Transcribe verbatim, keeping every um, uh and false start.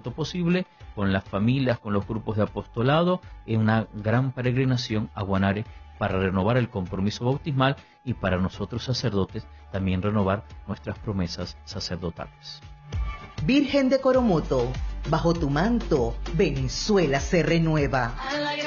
pronto posible con las familias, con los grupos de apostolado, en una gran peregrinación a Guanare para renovar el compromiso bautismal y para nosotros sacerdotes también renovar nuestras promesas sacerdotales. Virgen de Coromoto, bajo tu manto, Venezuela se renueva.